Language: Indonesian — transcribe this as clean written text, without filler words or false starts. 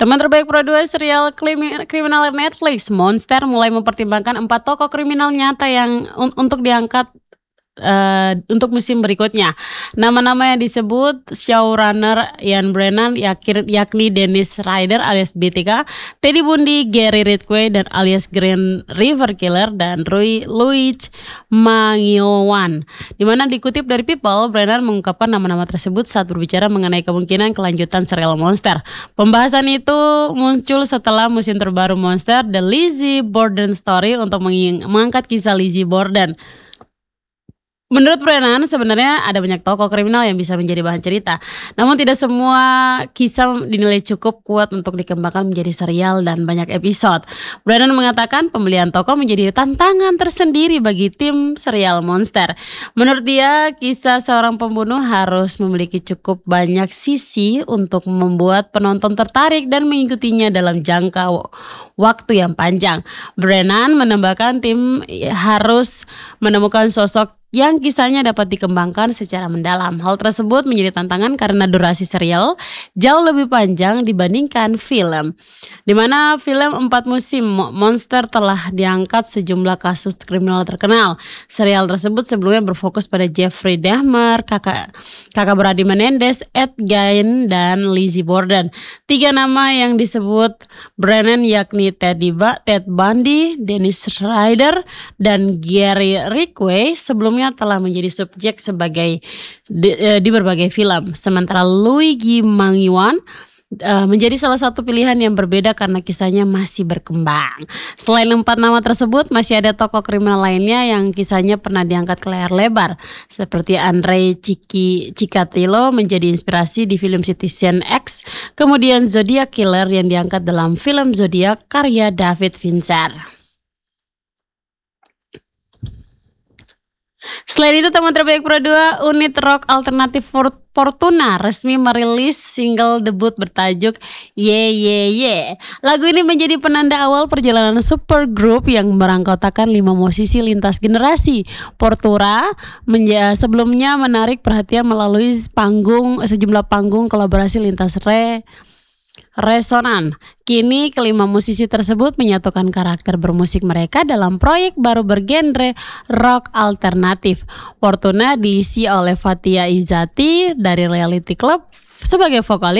Teman terbaik Pro 2 serial kriminal Netflix, Monster mulai mempertimbangkan 4 tokoh kriminal nyata yang untuk diangkat untuk musim berikutnya. Nama-nama yang disebut showrunner Ian Brennan yakni Dennis Rader alias BTK, Teddy Bundy, Gary Ridgway dan alias Green River Killer, dan Louis Mangilwan. Di mana dikutip dari People, Brennan mengungkapkan nama-nama tersebut saat berbicara mengenai kemungkinan kelanjutan serial Monster. Pembahasan itu muncul setelah musim terbaru Monster, The Lizzie Borden Story, untuk mengangkat kisah Lizzie Borden. Menurut Brennan, sebenarnya ada banyak tokoh kriminal yang bisa menjadi bahan cerita. Namun tidak semua kisah dinilai cukup kuat untuk dikembangkan menjadi serial dan banyak episode. Brennan mengatakan pembelian tokoh menjadi tantangan tersendiri bagi tim serial Monster. Menurut dia, kisah seorang pembunuh harus memiliki cukup banyak sisi untuk membuat penonton tertarik dan mengikutinya dalam jangka waktu yang panjang. Brennan menambahkan tim harus menemukan sosok yang kisahnya dapat dikembangkan secara mendalam. Hal tersebut menjadi tantangan karena durasi serial jauh lebih panjang dibandingkan film. Di mana film 4 musim Monster telah diangkat sejumlah kasus kriminal terkenal. Serial tersebut sebelumnya berfokus pada Jeffrey Dahmer, kakak beradik Menendez, Ed Gein, dan Lizzie Borden. 3 nama yang disebut Brennan yakni Ted Bundy, Dennis Rader, dan Gary Ridgway sebelumnya telah menjadi subjek di berbagai film. Sementara Louis Mangilwan menjadi salah satu pilihan yang berbeda karena kisahnya masih berkembang. Selain 4 nama tersebut, masih ada tokoh kriminal lainnya yang kisahnya pernah diangkat ke layar lebar, seperti Andre Chikatilo menjadi inspirasi di film Citizen X, kemudian Zodiac Killer yang diangkat dalam film Zodiac karya David Fincher. Selain itu, teman terbaik Pro 2, unit rock alternatif Fortuna resmi merilis single debut bertajuk Ye Ye Ye. Lagu ini menjadi penanda awal perjalanan supergroup yang merangkotakan 5 musisi lintas generasi. Fortuna sebelumnya menarik perhatian melalui sejumlah panggung kolaborasi lintas resonan. Kini kelima musisi tersebut menyatukan karakter bermusik mereka dalam proyek baru bergenre rock alternatif. Fortuna diisi oleh Fathia Izzati dari Reality Club sebagai vokalis,